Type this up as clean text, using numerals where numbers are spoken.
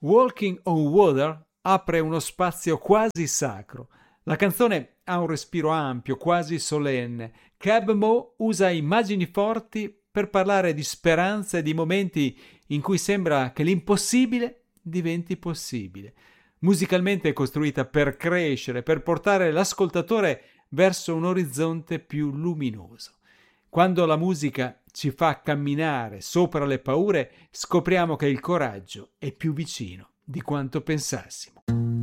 Walking on Water apre uno spazio quasi sacro. La canzone ha un respiro ampio, quasi solenne. Keb Mo usa immagini forti per parlare di speranza e di momenti in cui sembra che l'impossibile diventi possibile. Musicalmente è costruita per crescere, per portare l'ascoltatore verso un orizzonte più luminoso. Quando la musica ci fa camminare sopra le paure, scopriamo che il coraggio è più vicino di quanto pensassimo.